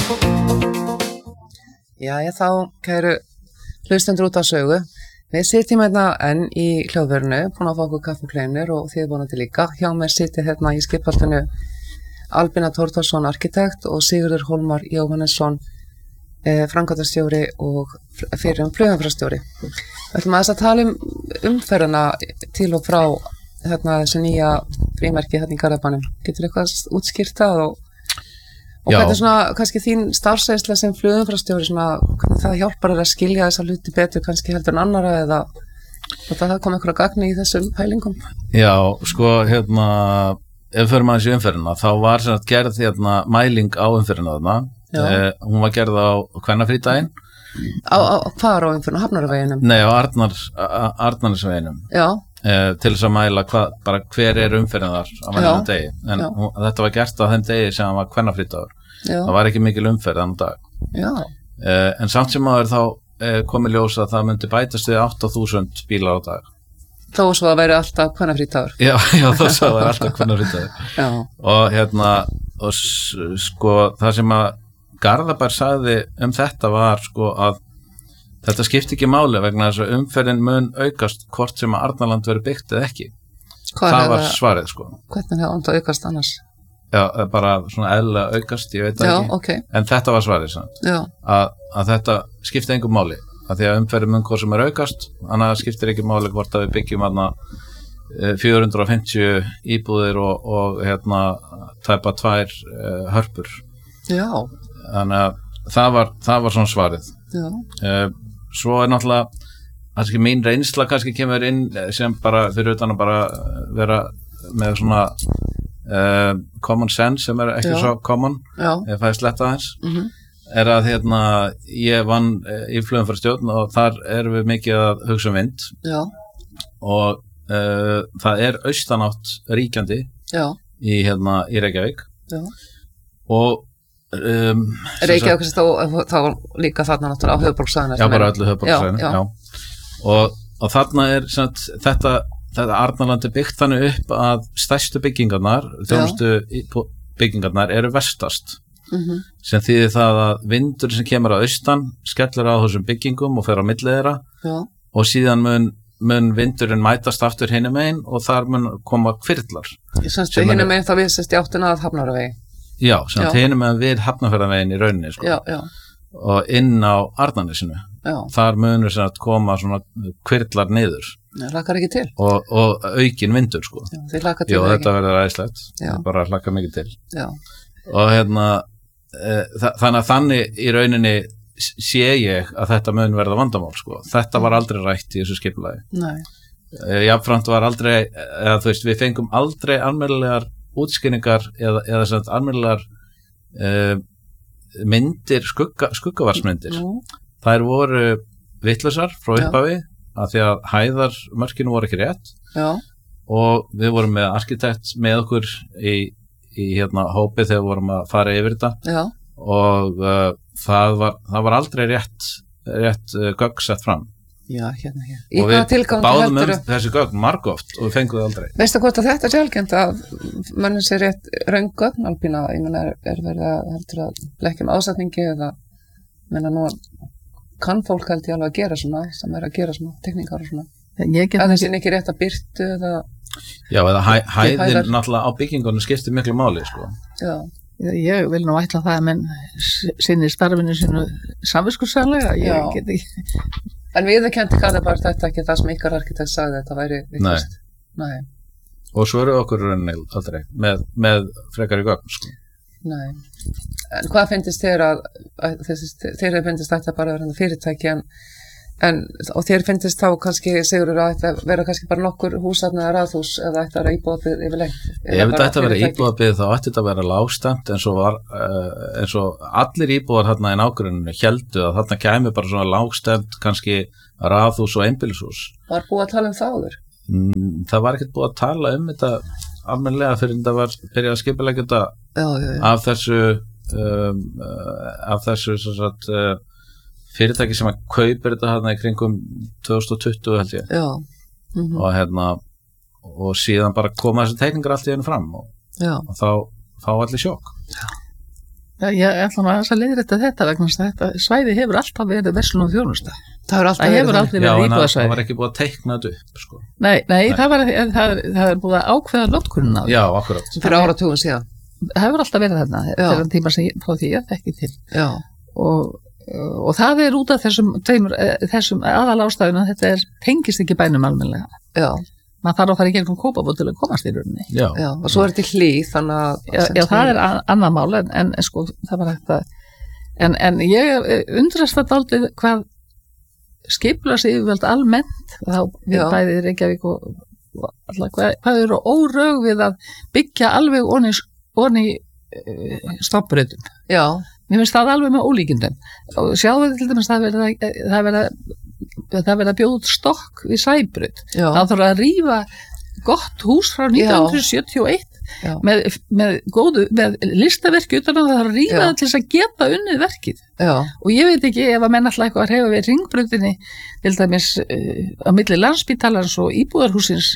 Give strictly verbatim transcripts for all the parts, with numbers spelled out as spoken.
Jæja þá, kæru hlustendur út á sögu. Við sitjum hérna enn í hljóðverinu, búin að fá okkur kaffi og kleinur og þið vonandi líka. Hjá mér sitja hérna í skipholtinu Albina Thordarson arkitekt og Sigurður Hólmar Jóhannesson eh, framkvæmdastjóri og fyrrum flugumferðarstjóri. Við ætlum aðeins að tala um umferðina til og frá hérna þessu nýja frímerki hérna í Garðabænum. Getur eitthvað útskýrt það og Og Já. hvernig svona, kannski þín starfsreynsla sem flugumferðarstjóri, svona, hvernig það hjálpar þér að skilja þessa hluti betur kannski heldur en annara eða og það kom einhverja gagni í þessum pælingum? Já, sko, hérna, ef fyrir maður þessi umferðina, þá var sem sagt gerð hérna mæling á umferðina þarna. Eh, hún var gerð á kvennafrídaginn. Á, á hvar á umferðinu? Hafnarveginum? Nei, á Arnar, Arnarnesveginum. Já. Eh, til þess að mæla hva, bara hver er umferðin þar á mælum degi. En hún, þetta var gert á þeim degi sem var kvennafrídagur. Það var ekki mikil umferð þann dag. Já. Eh, en samt sem aður þá eh, kom í ljós að það myndi bætast við átta þúsund bílar á dag. Þó svo að væri alltaf kvennafrídagur? Já, já, þó svo að væri alltaf kvennafrídagur. Já. Og hérna, og sko, það sem að Garðabær sagði um þetta var sko að þetta skipti ekki máli vegna þess að umferðin mun aukast hvort sem að Arnarland verið byggt eða ekki. Hvað það var það, svarið sko. Hvernig hefði ánd að aukast annars? Já, bara svona eðlilega aukast, ég veit Já, ekki. okay. En þetta var svarið samt. Já. Að, að þetta skipti engum máli. Að því að umferðin mun hvort sem er aukast, þannig að það skiptir ekki máli hvort að við byggjum aðna fjögur hundruð og fimmtíu íbúðir og, og hérna tæpa tvær uh, hörpur. Já. Þannig að það var, það var svona svarið. Já. Uh, Svo er náttúrulega, kannski mín reynsla kannski kemur inn sem bara fyrir utan að bara vera með svona uh, common sense sem er ekki Já. svo common, Já. ef það er sletta aðeins, Mhm. er að hérna ég vann í flugumferðarstjórn og þar erum við mikið að hugsa um vind Já. og uh, það er austanátt ríkjandi Já. í, hérna, í Reykjavík Já. og Um, Reykjavík þá, þá líka þarna náttúrulega á höfuðborgarsvæðinu. Já, bara öllu höfuðborgarsvæðinu. Já, já. Já. Og, og þarna er sagt, þetta, þetta Arnarland er byggt þannig upp að stærstu byggingarnar, þjónustu byggingarnar eru vestast. Mhm. Sem þýðir það að vindur sem kemur að austan skellur á þessum byggingum og fer á milli þeirra Já. og síðan mun, mun vindurinn mætast aftur hinum megin og þar mun koma hvirflar. Semst hinum megin þá vísast í áttina að Hafnarvegi. Já, sem hinum megin við Hafnarfjarðarveginn í rauninni sko. Já, já. Og inn á Arnarnesinu. Já. Þar munur sem að koma svona hvirflar niður. Nei, hlakkar ekki til. Og, og aukin vindur sko. Já, þeir hlakka til. Jó, þetta verður æðislegt. Já. Bara hlakka mikið til. Já. Og hérna, e, þa þannig að þannig í rauninni sé ég að þetta mun verða vandamál sko. Þetta var aldrei rætt í þessu skipulagi. Nei. E, jafnframt var aldrei, eða þú veist, við fengum aldrei almennilegar útskýringar eða, eða sem almennilegar uh, myndir, skugga, skuggavarsmyndir. Nú. Þær voru vitlausar frá upphafi af því að hæðarmörkinu voru ekki rétt. Já. Og við vorum með arkitekt með okkur í, í hérna hópi þegar við vorum að fara yfir þetta. Já. Og uh, það, var, það var aldrei rétt, rétt uh, gögn sett fram. Já, hérna, hérna. Í Og hvaða við tilgangi báðum um heldurðu? þessi gögn margoft og við fengum það aldrei. Veistu hvort að þetta er sjálfgjönd að mönnum sér rétt raungögn, Albína, ég meina er, er verið að heldur að blekkja með ásetningi eða meina nú kann fólk held ég alveg að gera svona sem er að gera svona tekníkar og svona. Að þessi ekki rétt að byrtu eða Já, eða hæ, hæðin náttúrulega á byggingunum skiptir miklu máli sko. Já. Ég vil nú ætla það að menn sinni starfinu sinu samviskusamlega, ég Já. get ekki. En viðurkenndi Garðabær þetta ekki það sem ykkar arkitekt sagði þetta væri vitlaust? Nei. Og svo eru okkur rauninni aldrei með, með frekari gögn sko. Nei. En hvað finnst þér að, að þessi, þér finnst þetta bara að vera fyrirtæki en, en og þér finnst þá kannski Sigurður að þetta vera kannski bara nokkur húsarni eða raðhús eða þetta vera íbúðabið yfirleitt? Ef þetta ætti að vera íbúðabið þá ætti þetta að vera lágstæmt eins og, var, uh, eins og allir íbúðar hérna í nágruninu héldu að þarna kæmi bara svona lágstæmt kannski raðhús og einbýlishús. Var búið að tala um það áður? Mm, það var ekkert búið að tala um þetta almennilega fyrir þetta var byrjað að skipuleggja þetta já, já, já. af þessu um, uh, af þessu svo sagt, uh, fyrirtæki sem að kaupir þetta hérna í kringum tvö þúsund tuttugu held ég. Já. Mm-hmm. Og hérna og síðan bara koma þessi teikningar allt í einu fram og, Já. og þá fá allir sjokk. Já. Já, ég ætla nú að leiðrétta þetta vegna þess að þetta svæði hefur alltaf verið verslun og þjónusta. Það hefur alltaf Það hefur verið aldrei Já, verið en það íbúðasvæði. var ekki búið að teikna þetta upp, sko. Nei, nei, það, var, það, það er búið að ákveða notkunina á því. Já, akkurat. fyrir áratugum síðan. Það hefur alltaf verið þarna, Já. þegar tíma sem ég, frá því ég þekki til. Já, Og, og það er út af þessum, tveimur, þessum aðal ástæðuna, þetta er, tengist ekki bænum almennilega. já, Maður þarf að fara í gegnum Kópavog til að komast í rauninni. Já, já, og svo er þetta hlýð, þannig að... Já, já það er a- annað mál, en, en sko, það var hægt að, en, en ég undrast þetta aldrei hvað skipulags yfirvöld almennt, þá við Já. bæði Reykjavík og, og alltaf, hvað, hvað eru órög við að byggja alveg onni, onni uh, stoppröðum. Já, Mér finnst það alveg með ólíkindum. Og sjáðu til dæmis það verið að, það verið að, það verið að bjóða út stokk við Sæbraut. já, Það þarf að rífa gott hús frá nítján hundruð sjötíu og eitt já, með, með, góðu, með listaverki utan að það þarf að rífa Já. það til þess að geta unnið verkið. já, Og ég veit ekki ef að menn alltaf eitthvað að hreyfa við ringbrautinni til dæmis uh, á milli Landspítalans og íbúðarhúsins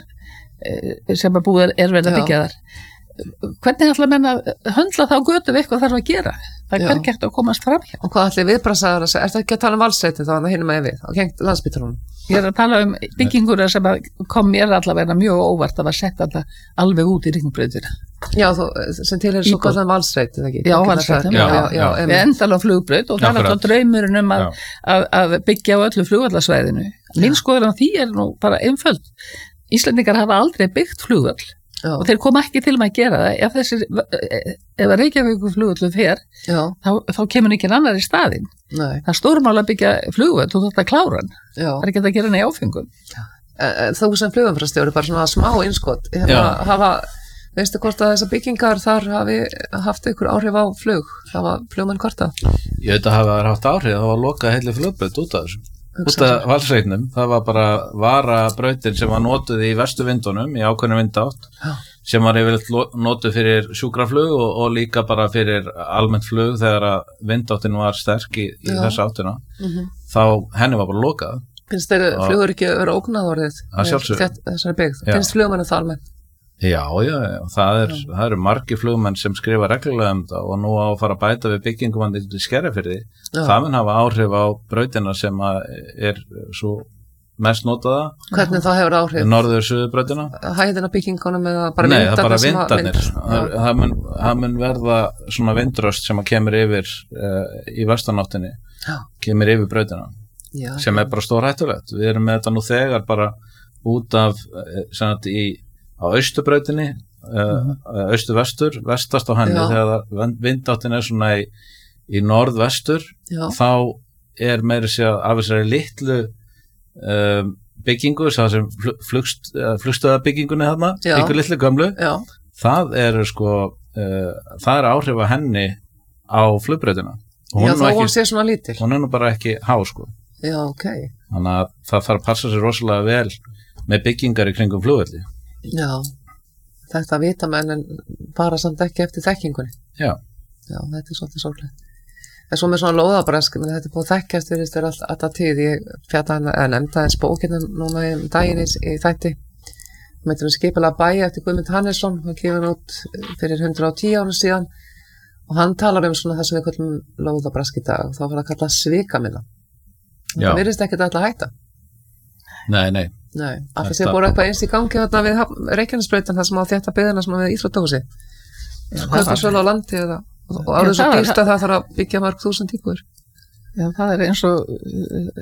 uh, sem að búið er verið að Já. byggja þar. Hvernig ætla menn að höndla þá götu við eitthvað þarf að gera? Það er Já. hvergi hægt að komast fram hjá. og hvað ætli viðbrasaðar að segja, er það ekki að tala um valsreiti þá, það hinum að við, á gengt landsbytarunum? Ég er að tala um bygginguna sem að kom mér allavega mjög óvart að var sett alltaf alveg út í ringbrautina. Já, þú, sem til er svo Íbúð. kallan valsreiti, það ekki? Já, Ekki valsreiti, það- já, já, já, já. Við einmitt. endalega flugbraut og það er Akkurat. alltaf draumurinn um að, Já. að, að byggja á öllu flugvallarsvæðinu. Mín skoður á því er nú bara einföld. Íslendingar hafa aldrei byggt flugvall Já, og þeir koma ekki til með að gera það. Ef þessir, ef að Reykjavíkur flugvallu fer, já, þá, þá kemur ekki annar í staðinn. nei, Það er stórmál að byggja flugvall og þetta klára hann. já. Það er ekki hægt að gera hann í áfengum. En- en Þú sem flugumfrastjóri, bara svona smá innskot, Já. hérna, hafa, veistu hvort að þessar byggingar þar hafi haft ykkur áhrif á flug, hafa flugmenn kvarta? Ég veit að hafa haft áhrif, það var lokað heilli flugbraut út af þessu. Út af valsreitnum, það var bara varabrautin sem var notuð í vestu vindunum í ákveðnum vindátt, Já. sem var yfirleitt lo- notuð fyrir sjúkraflug og, og líka bara fyrir almennt flug þegar að vindáttin var sterk í, í Já. þessa áttina, Mhm. þá henni var bara lokað. Finnst þeir Já. flugur ekki að vera ógnað orðið? Að sjálfsögðu. Þett- Þessari byggð, Já. finnst flugmennu það almennt? Já, já, já, það, er, það eru margir flugmenn sem skrifa reglulega um það og nú á að fara að bæta við byggingum hann í Skerjafirði. Já. Það mun hafa áhrif á brautina sem að er svo mest notaða, Hvernig það hefur áhrif? norður-suðurbrautina. Hæðina byggingunum eða bara Nei, það er bara vindarnir sem að- vindarnir. vind- Það, það, mun, það mun verða svona vindröst sem að kemur yfir uh, í vestanáttinni, Já. kemur yfir brautina, Já, sem er bara stórhættulegt. Við erum með þetta nú þegar bara út af uh, sem að í, á austurbrautinni, uh, austur-vestur, vestast á henni, Já. þegar það- vindáttin er svona í, í norð-vestur, já, þá er meira sér af þessari litlu um, byggingu, það sem flugst, flugstöðabyggingunni þarna, Já. ykkur litlu gömlu, já, það eru sko uh, það er áhrif að henni á flugbrautina og já, hún, er þá nú hún ekki, sé svona lítil. hún er nú bara ekki há sko, Já, ok, þannig að það þarf að passa sér rosalega vel með byggingar í kringum flugvelli. já, þetta vita menn en bara samt ekki eftir þekkingunni. Já, Já, þetta er svolítið svolítið. En svo með svona lóðabrask, menn þetta er búið að þekkjast við þér all, alltaf tíð, ég fjata hann að nefnda eins bókina núna í daginn í, í þætti, með þetta skipulega bæi eftir Guðmund Hannesson, hann gefur hann út fyrir hundrað og tíu árum síðan og hann talar um svona það sem við kallum lóðabrask í dag og þá var það kallað svikaminna. Já. Það virðist ekkert alltaf hætta. nei, nei Nei, alltaf sé Þetta- búið eitthvað eins í gangi þarna við Reykjanesbrautin það sem á þetta byggðina sem á við Íþróttahúsi. Hvað er svo á landi eða og Já, árið svo það var- dýrt að það þarf að byggja marg þúsund íbúðir. Já, það er eins og uh,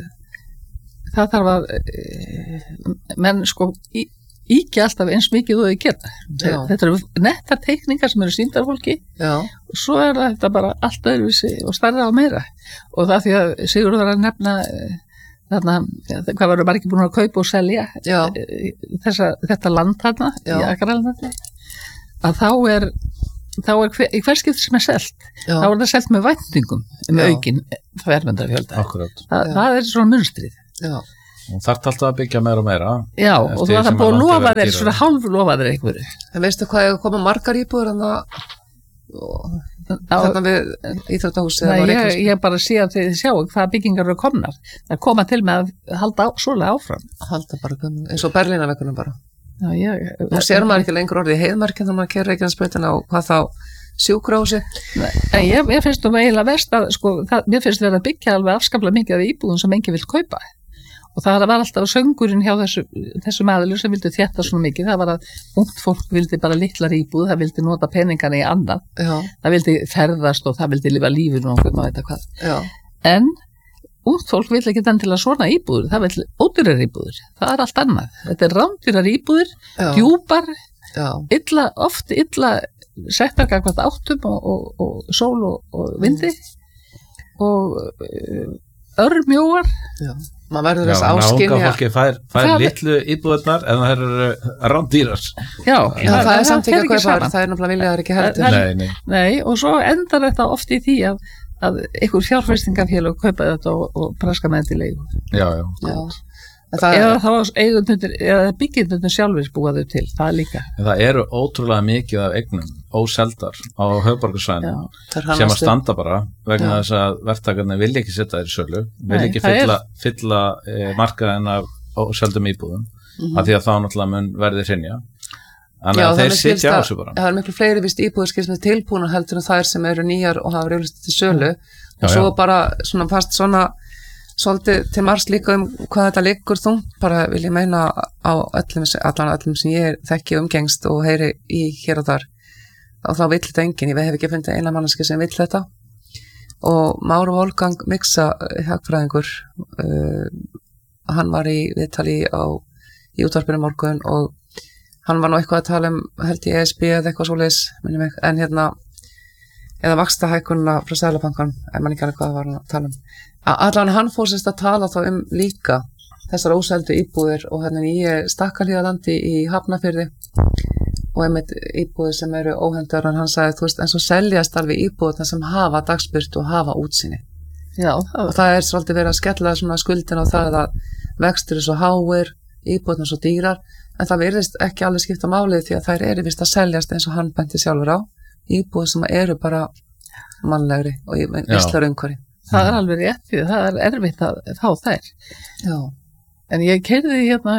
það þarf að uh, menn sko í, íkja alltaf eins mikið og þau geta. Já. Þetta eru netta teikningar sem eru sýndar fólki Já, og svo er þetta bara allt öðruvísi og stærra og meira og það því að Sigurður var að nefna uh, þarna, ja, hvað varum margir búin að kaupa og selja já, uh, þessa, þetta land þarna Já. í Akralandi að þá er þá er hver, í hver skipt sem er selt já, þá er það selt með væntingum um Já. aukin verðmyndafjölda. akkurat, Þa, Já. það er svona munstrið. já, og þarf alltaf að byggja meira og meira Já, Eftir og þú því var sem það búið að að landið lofa verður þér, dýrara. svona hálf lofa þér einhverju. en veistu hvað ég koma margar íbúðir en það Á, þarna við Íþróttahúsi nei, ég, ég bara sé að þið sjáu hvað byggingar eru komnar. Það koma til með að halda á, svolega áfram. halda bara gömul, eins og Berlínaveggunum bara. Já, ég, Nú sér maður ekki lengur orðið í heiðmarkið þegar maður keyrir Reykjanesbrautina og hvað þá sjúkrahúsi. En ég, ég finnst þú eiginlega verst að, sko, það, mér finnst verið að byggja alveg afskaplega mikið af íbúðum sem enginn vill kaupa. Og það var alltaf söngurinn hjá þessu, þessum aðilum sem vildi þétta svona mikið. Það var að ungt fólk vildi bara litlar íbúð, það vildi nota peningana í annað. Já. Það vildi ferðast og það vildi lifa lífinu og maður veit að hvað. Já. En ungt fólk vil ekki þann til að svona íbúður, það vil ódýrar íbúður. Það er allt annað. Þetta er rándýrar íbúður, djúpar, illa, oft illa settar gangvart áttum og, og, og sól og, og vindi og örmjóar. Já. Maður verður þess að áskynja. Unga fólki fær, fær litlu íbúðurnar en það eru rándýrar. Já, já það, það er samt ekki að kaupa, það er náttúrulega viljaðar ekki heldur. Nei, nei. Nei, og svo endar þetta oft í því að, að einhver fjárfestingafélag kaupa þetta og, og praska með þetta í leigu. Já, já. já. Eða þá eigundur, eða byggjendunir sjálfur búaðu til, það er líka. En það eru ótrúlega mikið af eignum, óseldar á höfuðborgarsvæðinu sem að standa bara vegna já. Þess að verktakarnir vilja ekki setja þér í sölu, vilja ekki fylla, er... fylla e, markaðin af óseldum íbúðum, mm-hmm. af því að þá náttúrulega mun verði hrynja. Þannig að þeir sitja á þessu bara. Það er miklu fleiri vist íbúður skils með tilbúna heldur en þær sem eru nýjar og hafa reyðlust til sölu já, og svo já. Bara svona fast svona svolítið til margs líka um hvað þetta liggur þungt, bara vil ég meina á öllum, allan öllum sem ég þekki umgengst og heyri í hér og þar og þá vill þetta enginn, ég hef ekki fundið eina manneski sem vill þetta og Már Wolfgang Mixa hagfræðingur uh, hann var í viðtali á í útvarpinu morgun og hann var nú eitthvað að tala um held ég E S B eða eitthvað svoleiðis en hérna eða vaxtahækkunina frá Seðlabankann en man ekki alveg hvað var hann að tala um allan hann fór sérst að tala þá um líka þessar óseldu íbúðir og hérna í Stakkalíðalandi í Hafnarfirði og einmitt íbúðir sem eru óhendar en hann sagði þú veist en svo seljast alveg íbúðirna sem hafa dagsbirtu og hafa útsýni. Já, það og það er svolítið verið að skella svona skuldin á það að vextir er svo háir, íbúðirna svo dýrar en það virðist ekki alveg skipta málið því að þær eru vist að seljast eins og hann benti sjálfur á íbúðir sem eru bara mannlegri og í vistlar umhverfi. Það er alveg rétt því það er erfitt að fá þær. Já. En ég keyrði hérna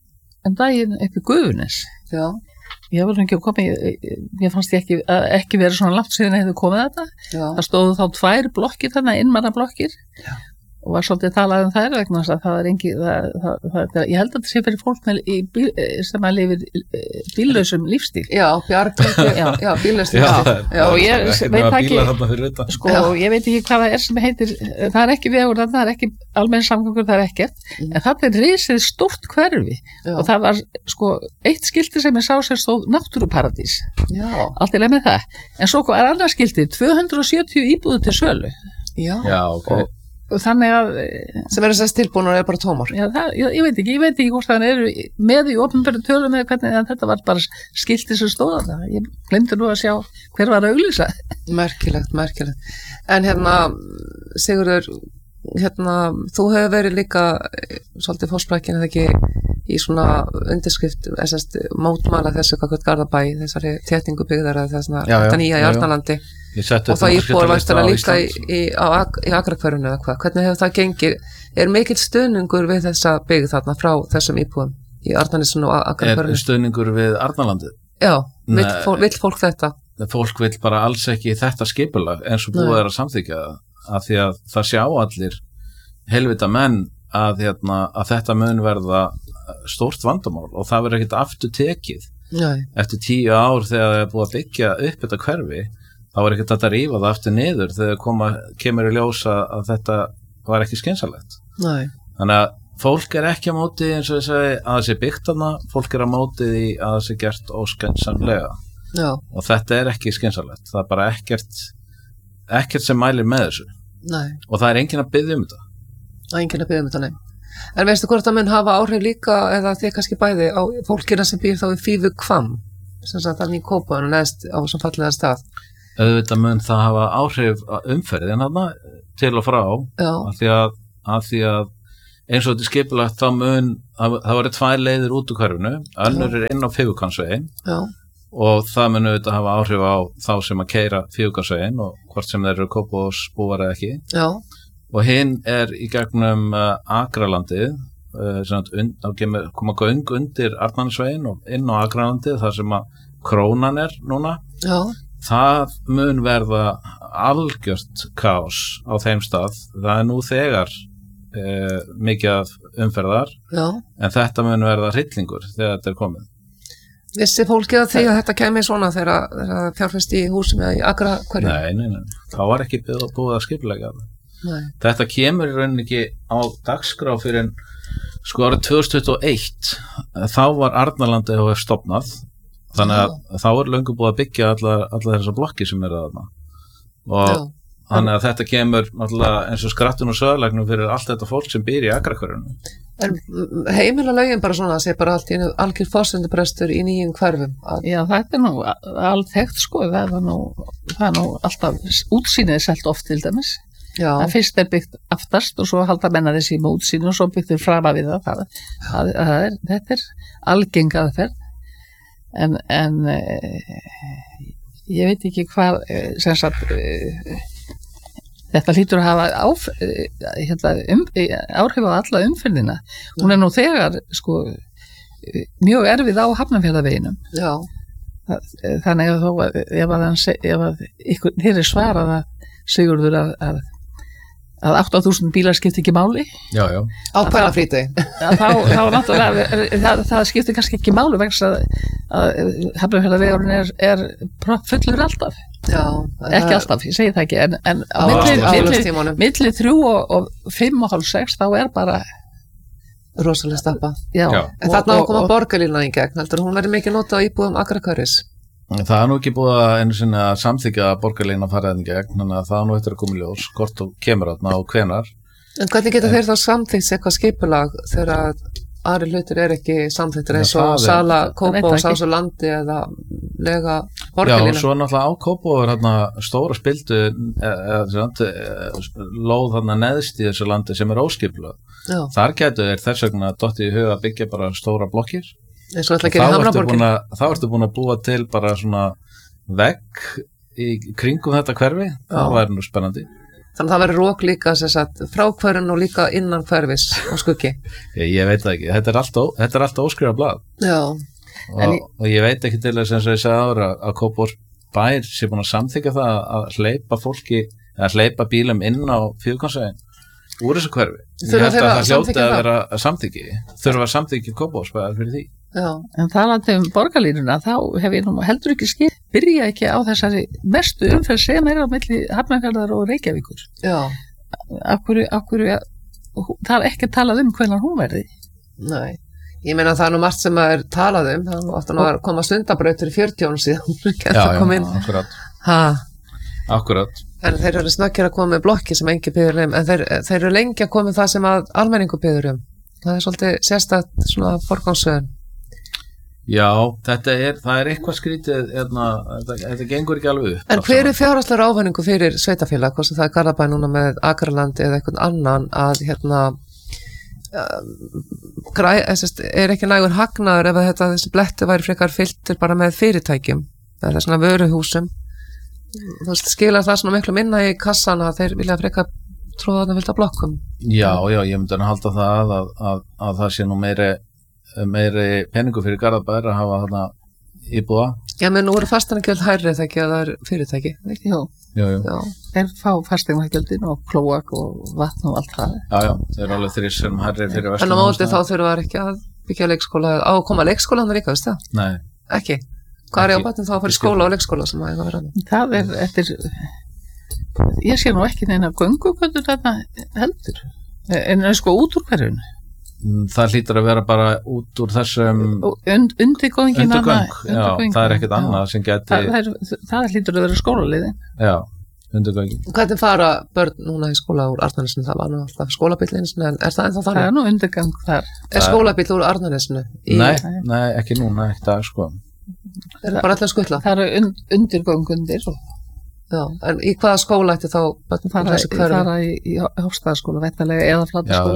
en daginn upp í Gufunes. Já. Ég var ekki að koma, ég, ég fannst ég ekki, ekki verið svona langt síðan hefði komið þetta. Já. Það stóðu þá tvær blokkir þarna, innmanna blokkir. Já. Og var svolítið talað um þær vegna þess að það er engi, það, það, það, það, ég held að það sé fyrir fólk með í bíl, sem að lifir bíllausum lífstíl. Já, bjargleiki, já, já bíllausum lífstíl. Já, og ég veit ekki, sko, ég veit ekki hvað það er sem heitir, það er ekki vegur, það er ekki almenn samgangur, það er ekkert, mm. en það er risið stórt hverfi já. Og það var, sko, eitt skilti sem ég sá sem stóð náttúruparadís. Já. Allt í leið með það. En svo er annað skilti, tvö hundruð og sjötíu íbúðir til sölu. Já, já okay. og, og þannig að sem eru þess tilbúinur er bara tómar já, það, ég, ég veit ekki, ég veit ekki hvort það eru með í opinberu tölum eða hvernig en þetta var bara skilti sem stóða það ég glemdi nú að sjá hver var að auglýsa merkilegt, merkilegt en hérna Sigurður hérna, þú hefur verið líka svolítið fórsprækkin eða ekki í svona undirskrift þessast mótmæla þessu kakvöld Garðabæ þessari þéttingu byggðar eða þessna þetta nýja í Arnarlandi og það íbúar væntara líka í, í, í Akrakverfinu eða hvað, hvernig hefur það gengið er mikill stuðningur við þessa byggð þarna frá þessum íbúum í Arnarnesinu og Akrakverfinu er stuðningur við Arnarlandið? Já, vill fólk, vill fólk þetta? Fólk vill bara alls ekki þetta skipulag eins og búið er að samþykja það af því að það sjá allir helvita menn að, hérna, að þetta mun verða stórt vandamál og það verður ekkert aftur tekið Nei. Eftir tíu ár þegar það er búið að byggja upp þetta hverfi þá er ekkert að rífa það aftur niður þegar koma, kemur í ljósa að þetta var ekki skynsalegt Nei. Þannig að fólk er ekki á móti eins og ég segi að það sé byggt hana fólk er á móti því að það sé gert óskynsamlega Já. Og þetta er ekki skynsalegt það er bara ekkert ekkert sem mælir með þessu nei. Og það er enginn að biðja um þetta það er enginn að biðja um þetta, nei en veistu hvort það mun hafa áhrif líka eða þið kannski bæði á fólkina sem býr þá í Fífu Hvamm sem sagt að nýja Kópavogur og neðst á sem fallega stað auðvitað mun það hafa áhrif umferðin hana til og frá af því að, að því að eins og þetta er skipulagt þá mun það voru tvær leiðir út úr hverfinu önnur er inn á Fífuhvammsveginn og það mun auðvitað hafa áhrif á þá sem að keyra Fífuhvammsveginn og hvort sem þeir eru Kópavogsbúar eða ekki Já. Og hinn er í gegnum uh, Akralandið uh, und, þá kemur, koma göng undir Arnarnesveginn og inn á Akralandið þar sem að Krónan er núna Já. það mun verða algjört kaos á þeim stað. Það er nú þegar eh, mikið af umferðar, Já. En þetta mun verða hryllingur þegar þetta er komið. Vissi fólkið að því að þetta kemi svona þegar það fjárfesti í húsum eða í Akrakverju? Nei, nei, nei, þá var ekki búið að skipulega það. Nei. Þetta kemur í rauninni ekki á dagskrá fyrir en sko árið tvö þúsund tuttugu og eitt, þá var Arnarlandi E H F stofnað, þannig að Já. Þá er löngu búið að byggja allar, allar þessar blokki sem eru þarna og Já. Þannig að þetta kemur náttúrulega eins og skrattun og söðlagnum fyrir allt þetta fólk sem býr í Akrakverjunum. En heimila lögin bara svona að sé bara allt í einu algjör forsenduprestur í nýjum hverfum? Að... Já, þetta er nú allt þekkt sko, það er nú, það er nú alltaf útsýnið selt oft til dæmis. Já. Það fyrst er byggt aftast og svo halda menna þessi með útsýnið og svo byggt þau frama við það. það, það, það er, þetta er algeng aðferð en, en ég veit ekki hvað sem sagt þetta hlýtur að hafa áf, hérna, um, áhrif á alla umferðina. Hún er nú þegar sko, mjög erfið á Hafnarfjarðarveginum. Já. Þannig að þó ef að, ef að ykkur, hér er svarað að Sigurður að, að, að átta þúsund bílar skipti ekki máli. Já, já. Á hvaða fríti? Þá, þá náttúrulega, það, það skipti kannski ekki máli vegna að, að Hafnarfjarðarvegurinn er, er fullur alltaf. Já, ekki alltaf, ég segi það ekki en, en á milli, milli þrjú og, og fimm og hálf sex þá er bara rosalega stappa. Já. Já. En þarna á að koma borgarlínan í gegn, heldur hún verið mikið notað á íbúðum Akrakverjus? Það er nú ekki búið að einu sinni að samþykja borgarlínan að fara í gegn, þannig að það er nú eftir að koma í ljós hvort og kemur þarna og hvenar. En hvernig geta en, þeir þá samþykkt eitthvað skipulag þegar aðri hlutir er ekki samþyktir eins og sala Kópó og Sásu landi eða lega borgarlína? Já, svo náttúrulega á Kópó er hérna stóra spildu eða lóð hérna neðst í þessu landi sem er óskipulag. Já. Þar getur þeir þess vegna dottið í huga að byggja bara stóra blokkir. Eins og ætla að gera í Hamraborgin. Þá ertu búin að búa til bara svona vegg í kringum þetta hverfi. Það væri nú spennandi. Þannig að það verður rók líka sagt, frá hverjum og líka innan hverfis á skuggi. Ég, ég veit það ekki. Þetta er allt, ó, þetta er allt óskrifað blað. Já. Og, ég... og ég veit ekki til þess að ég sagði ára að Kópavog bær sé búin að samþykja það að hleypa fólki, að hleypa bílum inn á Fífuhvammsveginn úr þessu hverfi. Ég held að það hljóti að vera samþykki. Þurfa að samþykja Kópavogsbæjar fyrir því. Já. En talandi um borgarlínuna, þá hef ég nú heldur ekki skil, byrja ekki á þessari mestu umferð sem er á milli Hafnarfjarðar og Reykjavíkur. Já. Akkur, akkur, það er ekki talað um hvernig hún verði. Nei, ég meina það er nú margt sem er talað um, það er nú aftur að koma stundabrautur í fjörutíu árum síðan. Já, já, akkurat. Ha. Akkurat. En þeir eru snöggir að koma með blokki sem engi byður um, en þeir, þeir eru lengi að koma það sem að almenningu byður um. Það er svolítið sérstætt svona forgangsröðun. Já, þetta er, það er eitthvað skrítið, erna, þetta, þetta gengur ekki alveg upp. En hver er fjárhagslegur ávinningur fyrir sveitafélag, hvort sem það er Garðabæ núna með Akraland eða einhvern annan að hérna um, græ, er ekki nægur hagnaður ef þetta þessi bletti væri frekar fylltur bara með fyrirtækjum, það er svona vöruhúsum. Þú veist, skilar það svona miklu minna í kassan að þeir vilja frekar tróða þarna fylgta blokkum? Já, já, ég myndi að halda það að, að, að það sé nú meiri, meiri peningu fyrir Garðabær að hafa þarna íbúða. Já, menn nú eru fasteigngjöld hærri þegar ekki að það er fyrirtæki, ekki? Jú, jú, jú. Já. Þeir fá fasteigngjöldin og klóak og vatn og allt það. Já, já, þeir eru alveg þrís sem hærri fyrir verslun. En á móti þá þurfa ekki að byggja leikskóla, á að koma leikskóla hann líka, veist það? Nei. Ekki? Hvað er ég á batnum þá að fara í skóla og leikskóla sem að vera? Það er eftir, ég sé nú ekki neina göngugöndur þarna heldur, en sko út úr hverjunu. Það hlýtur að vera bara út úr þessum Und, undirgöngin undirgöng, já, það er ekkert annað sem geti það, það, er, það hlýtur að vera skólaliðin. Já, undirgöngin. Hvernig fara börn núna í skóla úr Arnarnesinu? Það var nú alltaf skólabíllinn, en er það ennþá þannig? Það er nú undirgang þar. Er skólabíll úr Arnarnesinu? Í... Nei, nei, ekki núna, ekki það sko. Er það bara alltaf skutla? Það eru und, undirgöngundir. Já, en í hvaða skóla ætti þá börn fara, fara í, í Hofstaðaskóla, væntanlega, eða Flatarskóla?